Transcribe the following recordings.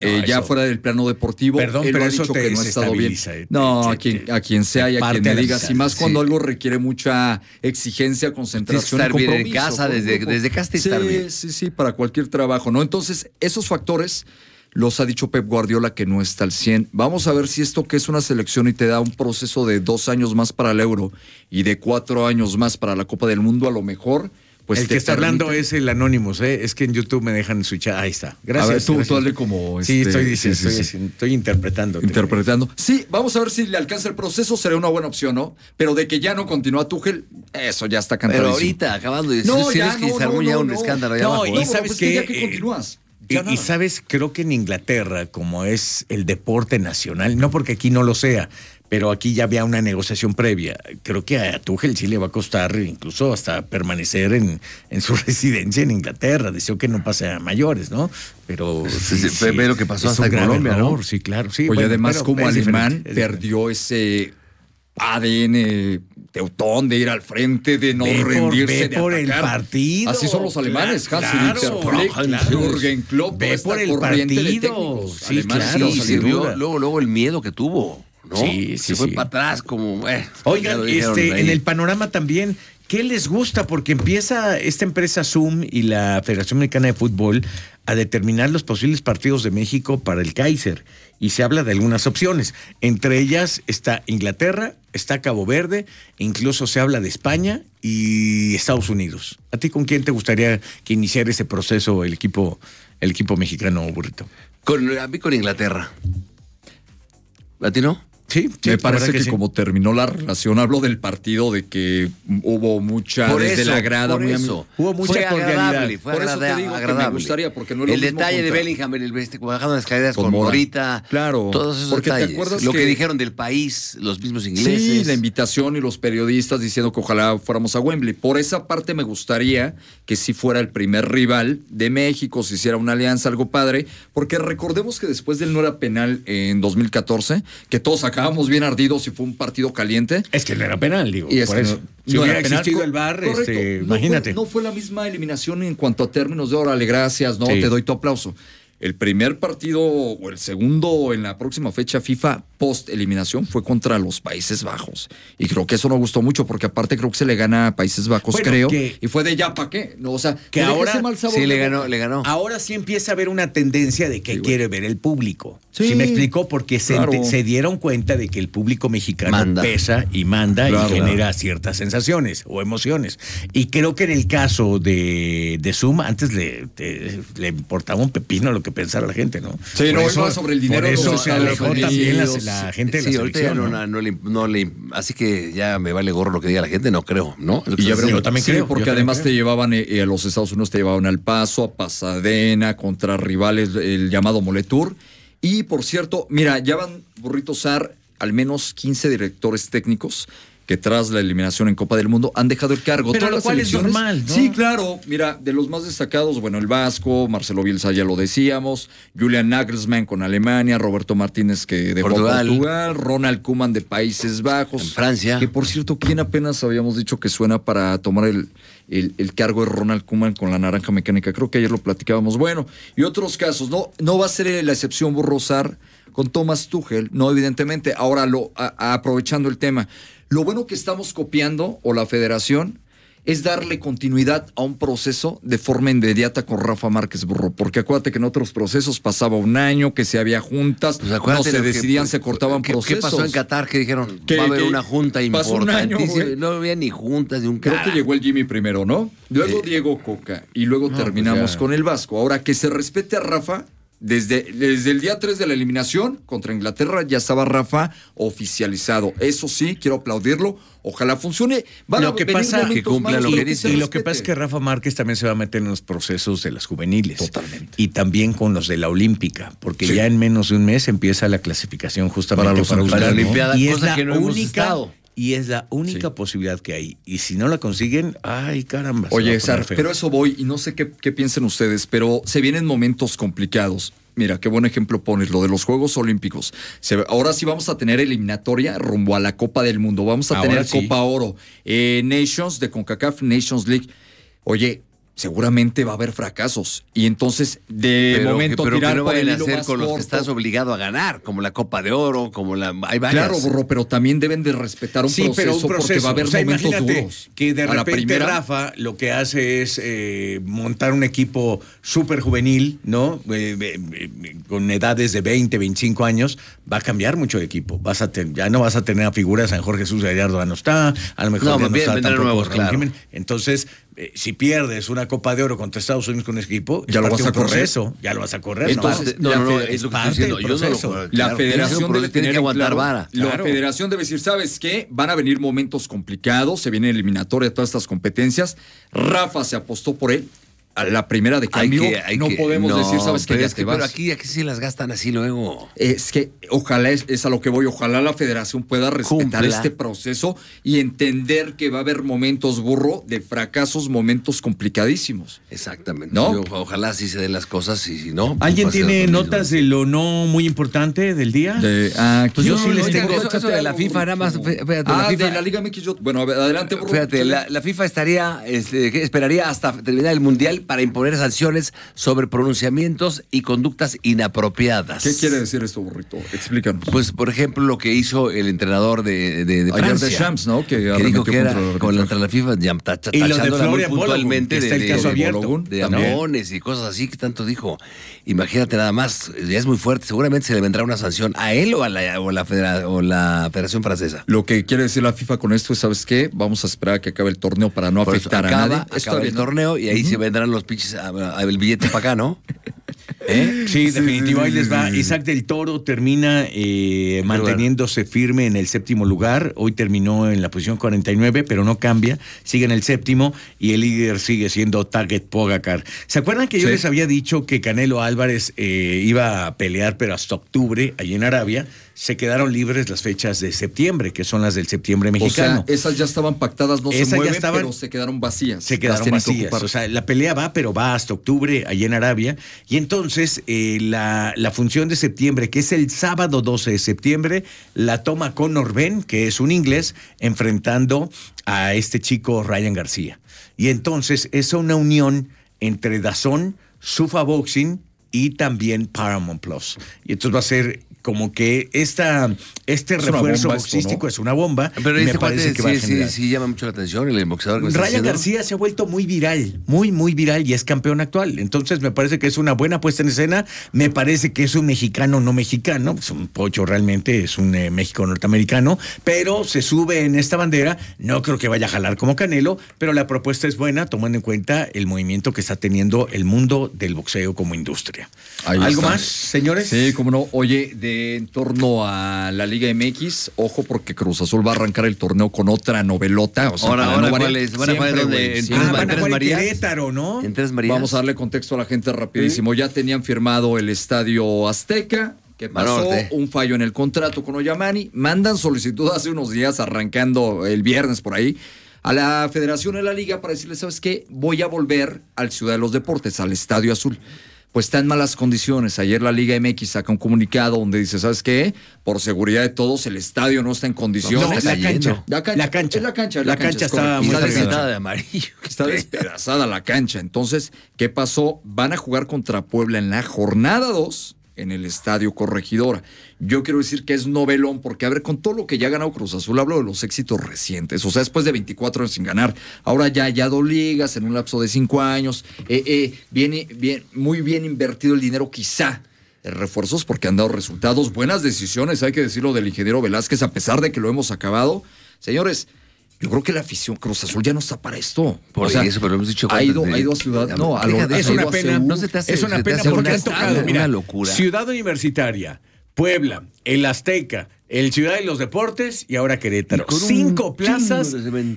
ya fuera del plano deportivo, perdón, él pero ha eso dicho te que no ha estado bien. No, a quien sea y a quien me diga, si más cuando algo requiere mucha exigencia, concentración, estar y bien en casa, desde casa estar bien. Sí, para cualquier trabajo, ¿no? Entonces, esos factores los ha dicho Pep Guardiola que no está al 100. Vamos a ver si esto que es una selección y te da un proceso de 2 años más para el Euro y de 4 años más para la Copa del Mundo, a lo mejor... Pues el que está hablando es el Anonymous, ¿eh? Es que en YouTube me dejan switchar. Ahí está. Gracias. A ver, tú hazle como... Sí, estoy diciendo, estoy interpretando. Sí, vamos a ver si le alcanza el proceso, sería una buena opción, ¿no? Pero de que ya no continúa Tuchel, eso ya está cantadísimo. Pero ahorita, acabando de decir, se armó ya un escándalo allá abajo. Y sabes que ya que continúas. Y sabes, creo que en Inglaterra, como es el deporte nacional, no porque aquí no lo sea, pero aquí ya había una negociación previa. Creo que a Tuchel sí le va a costar incluso hasta permanecer en su residencia en Inglaterra. Deseo que no pase a mayores, ¿no? Pero ve lo que pasó hasta en Colombia, ¿no? Sí, claro. Sí, Oye, además, como alemán perdió ese ADN teutón de ir al frente, de no rendirse, de por atacar. El partido. Así son los alemanes, Jürgen Klopp, ve por el partido. Sí, claro. Luego el miedo que tuvo, ¿no? Sí, se fue para atrás como... Oigan, en el panorama también, ¿qué les gusta? Porque empieza esta empresa Zoom y la Federación Mexicana de Fútbol a determinar los posibles partidos de México para el Kaiser. Y se habla de algunas opciones. Entre ellas está Inglaterra, está Cabo Verde, incluso se habla de España y Estados Unidos. ¿A ti con quién te gustaría que iniciara ese proceso el equipo mexicano, Burrito? A mí con Inglaterra. ¿A ti no? Sí, me parece que como terminó la relación, hablo del partido, de que hubo mucha desde la grada, hubo mucha cordialidad. Fue por eso te digo agradable. Que me gustaría, porque no es el detalle de Bellingham, bajando las escaleras con Morita, claro, todos esos porque detalles. ¿te acuerdas lo que dijeron del país, los mismos ingleses? Sí, la invitación y los periodistas diciendo que ojalá fuéramos a Wembley. Por esa parte me gustaría que sí fuera el primer rival de México, se hiciera una alianza, algo padre, porque recordemos que después del no era penal en 2014, que todos acabamos bien ardidos y fue un partido caliente. Es que no era penal, digo. Y por eso. Si hubiera existido el VAR, imagínate. No fue la misma eliminación en cuanto a términos de órale, gracias, no, te doy tu aplauso. El primer partido o el segundo en la próxima fecha FIFA post-eliminación fue contra los Países Bajos. Y creo que eso no gustó mucho porque aparte creo que se le gana a Países Bajos, creo. Y fue de ya, ¿para qué? No, o sea, que ahora sí le ganó. Ahora sí empieza a haber una tendencia de que quiere ver el público. Sí me explicó, porque se dieron cuenta de que el público mexicano pesa y manda y genera ciertas sensaciones o emociones. Y creo que en el caso de Zoom, antes le importaba un pepino lo que pensara la gente, ¿no? Sí, por no eso, sobre el dinero. Por eso se alejó también la gente de la selección. No le, así que ya me vale gorro lo que diga la gente, no creo, ¿no? Y yo también creo. Porque además te llevaban a los Estados Unidos, te llevaban al Paso, a Pasadena, contra rivales, el llamado Moletour. Y por cierto, mira, ya van, Burrito Sar, al menos 15 directores técnicos que tras la eliminación en Copa del Mundo han dejado el cargo. Pero lo cual es normal, ¿no? Sí, claro. Mira, de los más destacados, bueno, el Vasco, Marcelo Bielsa ya lo decíamos, Julian Nagelsmann con Alemania, Roberto Martínez que dejó Portugal, Ronald Koeman de Países Bajos. En Francia. Que por cierto, ¿quién apenas habíamos dicho que suena para tomar el cargo de Ronald Koeman con la naranja mecánica? Creo que ayer lo platicábamos. Bueno, y otros casos. No va a ser la excepción Burrosar con Thomas Tuchel, no, evidentemente. Ahora, aprovechando el tema, lo bueno que estamos copiando, o la federación, es darle continuidad a un proceso de forma inmediata con Rafa Márquez, Burro. Porque acuérdate que en otros procesos pasaba un año, que se había juntas, pues no se decidían, se cortaban procesos. ¿Qué pasó en Qatar? Que dijeron, va a haber una junta importantísima. No había ni juntas de un Creo que llegó el Jimmy primero, ¿no? Luego Diego Coca, y luego terminamos con el Vasco. Ahora, que se respete a Rafa. Desde el día 3 de la eliminación contra Inglaterra ya estaba Rafa oficializado. Eso sí, quiero aplaudirlo. Ojalá funcione. Lo que pasa que cumpla lo que dice. Y lo que pasa es que Rafa Márquez también se va a meter en los procesos de las juveniles. Totalmente. Y también con los de la Olímpica, porque ya en menos de un mes empieza la clasificación justamente para la Olimpiada, y cosa que no hemos estado. Y es la única posibilidad que hay. Y si no la consiguen, ¡ay, caramba! Oye, Sar, pero eso voy, y no sé qué piensen ustedes, pero se vienen momentos complicados. Mira, qué buen ejemplo pones, lo de los Juegos Olímpicos. Ahora sí vamos a tener eliminatoria rumbo a la Copa del Mundo. Vamos a tener Copa Oro, Nations de CONCACAF, Nations League. Oye, seguramente va a haber fracasos. Y entonces, momento, pero tirar que no por el vayan a hilo hacer más con los corto. que estás obligado a ganar, como la Copa de Oro, como hay varias. Claro, Burro, pero también deben de respetar un proceso porque va a haber momentos duros. Que de repente Rafa lo que hace es montar un equipo súper juvenil, ¿no? Con edades de 20, 25 años, va a cambiar mucho de equipo. Ya no vas a tener a figuras, a lo mejor Jesús Gallardo no está, a lo mejor ya no está tampoco nuevos, claro. Entonces, si pierdes una Copa de Oro contra Estados Unidos con ese equipo, ya lo vas a correr. Ya lo vas a correr. Entonces, es lo que estoy diciendo. La federación debe tener que aguantar vara. La federación debe decir, ¿sabes qué? Van a venir momentos complicados, se viene eliminatoria de todas estas competencias. Rafa se apostó por él. A la primera de cambio, no podemos decir, ¿sabes qué? Pero aquí sí las gastan así luego. Es que ojalá, es a lo que voy, ojalá la federación pueda respetar este proceso y entender que va a haber momentos, Burro, de fracasos, momentos complicadísimos. Exactamente. ¿No? Ojalá sí se den las cosas y si no... ¿Alguien tiene notas de lo no muy importante del día? Pues yo sí les tengo. Eso de la FIFA, nada más. Fíjate, la FIFA. De la Liga MX. Bueno, adelante, Burro. Fíjate, la FIFA esperaría hasta terminar el Mundial para imponer sanciones sobre pronunciamientos y conductas inapropiadas. ¿Qué quiere decir esto, Burrito? Explícanos. Pues, por ejemplo, lo que hizo el entrenador de Francia. De Champs, ¿no? Que dijo que era contra la FIFA, tachándola muy puntualmente está el caso abierto. De amones y cosas así que tanto dijo. Imagínate nada más, ya es muy fuerte. Seguramente se le vendrá una sanción a él o a la Federación Francesa. Lo que quiere decir la FIFA con esto es, ¿sabes qué? Vamos a esperar a que acabe el torneo para no afectar a nadie. Acaba el torneo y ahí se vendrán los pinches el billete para acá, ¿no? Sí, definitivo, ahí les va. Isaac del Toro termina manteniéndose firme en el séptimo lugar. Hoy terminó en la posición 49, pero no cambia, sigue en el séptimo y el líder sigue siendo Target Pogacar. ¿Se acuerdan que yo les había dicho que Canelo Álvarez iba a pelear, pero hasta octubre, allí en Arabia? Se quedaron libres las fechas de septiembre, que son las del septiembre mexicano. O sea, esas ya estaban pactadas, no se mueven, pero se quedaron vacías. Se quedaron vacías. O sea, la pelea va hasta octubre, allí en Arabia. Y entonces, la función de septiembre, que es el sábado 12 de septiembre, la toma Conor Benn, que es un inglés, enfrentando a este chico Ryan García. Y entonces, es una unión entre DAZN, Zuffa Boxing y también Paramount Plus. Y entonces va a ser como que este refuerzo boxístico, ¿no? Es una bomba. Pero me parece que va a generar. Sí llama mucho la atención el boxeador. Ryan García se ha vuelto muy viral, muy viral y es campeón actual. Entonces me parece que es una buena puesta en escena. Me parece que es un mexicano no mexicano, es un pocho realmente, es un México norteamericano, pero se sube en esta bandera. No creo que vaya a jalar como Canelo, pero la propuesta es buena tomando en cuenta el movimiento que está teniendo el mundo del boxeo como industria. ¿Algo más, señores? Sí, cómo no. Oye, en torno a la Liga MX, ojo porque Cruz Azul va a arrancar el torneo con otra novelota. O sea, ahora ¿cuál es? ¿Van a jugar donde? ¿En Tres Marías? Querétaro, ¿no? En Tres Marías. Vamos a darle contexto a la gente rapidísimo. Ya tenían firmado el Estadio Azteca. ¿Qué pasó? Un fallo en el contrato con Oyamani. Mandan solicitud hace unos días, arrancando el viernes por ahí, a la Federación de la Liga para decirle, ¿sabes qué? Voy a volver al Ciudad de los Deportes, al Estadio Azul. Pues está en malas condiciones. Ayer la Liga MX saca un comunicado donde dice, ¿sabes qué? Por seguridad de todos, el estadio no está en condiciones. No, la cancha. La cancha está muy despedazada de amarillo. Está despedazada la cancha. Entonces, ¿qué pasó? Van a jugar contra Puebla en la jornada 2 en el Estadio Corregidora. Yo quiero decir que es novelón porque, a ver, con todo lo que ya ha ganado Cruz Azul, hablo de los éxitos recientes, o sea, después de 24 años sin ganar, ahora ya 2 ligas en un lapso de 5 años, viene muy bien invertido el dinero quizá, refuerzos porque han dado resultados, buenas decisiones, hay que decirlo del ingeniero Velázquez, a pesar de que lo hemos acabado. Señores, yo creo que la afición Cruz Azul ya no está para esto. Por eso, pero lo hemos dicho. Ha ido a Ciudad. Es una pena. No se te hace. Es una pena porque han tocado. Mira, una locura. Ciudad Universitaria, Puebla, el Azteca, el Ciudad de los Deportes y ahora Querétaro. 5 plazas.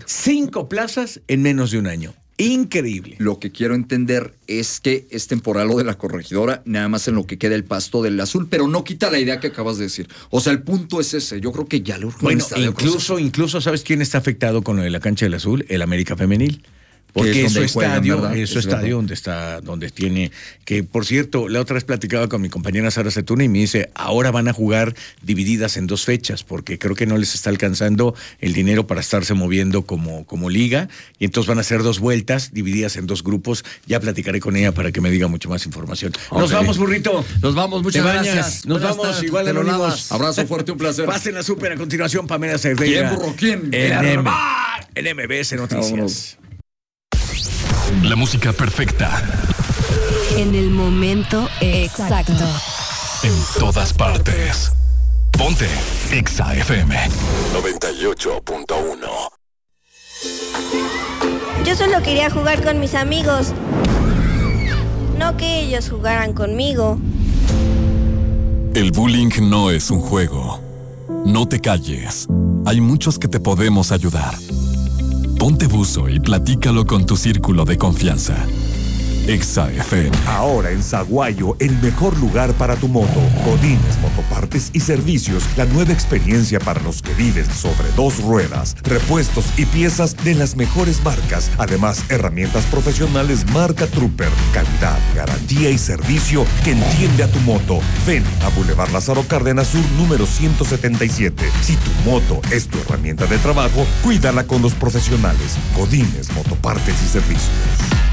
5 plazas en menos de un año. Increíble. Lo que quiero entender es que es temporal lo de la Corregidora, nada más en lo que queda el pasto del Azul, pero no quita la idea que acabas de decir. O sea, el punto es ese. Yo creo que ya lo urge. Bueno, incluso, ¿sabes quién está afectado con lo de la cancha del Azul? El América Femenil. Porque es su estadio donde tiene, que por cierto, la otra vez platicaba con mi compañera Sara Zetuna y me dice, ahora van a jugar divididas en 2 fechas, porque creo que no les está alcanzando el dinero para estarse moviendo como liga, y entonces van a hacer 2 vueltas divididas en 2 grupos. Ya platicaré con ella para que me diga mucho más información. Okay. Nos vamos, burrito. Nos vamos, muchas gracias. Nos vamos, tardes, igual anónimos. Abrazo fuerte, un placer. Pasen la súper a continuación, Pamela Cerdeira. ¿Quién, burro? ¿Quién? En MBS Noticias. La música perfecta. En el momento exacto. En todas partes. Ponte Exa FM 98.1. Yo solo quería jugar con mis amigos, no que ellos jugaran conmigo. El bullying no es un juego. No te calles. Hay muchos que te podemos ayudar. Ponte buzo y platícalo con tu círculo de confianza. Exa FM. Ahora en Zaguayo, el mejor lugar para tu moto. Godínez Motopartes y Servicios, la nueva experiencia para los que viven sobre 2 ruedas. Repuestos y piezas de las mejores marcas. Además, herramientas profesionales marca Trooper. Calidad, garantía y servicio que entiende a tu moto. Ven a Boulevard Lázaro Cárdenas Sur, número 177. Si tu moto es tu herramienta de trabajo, cuídala con los profesionales. Godínez Motopartes y Servicios.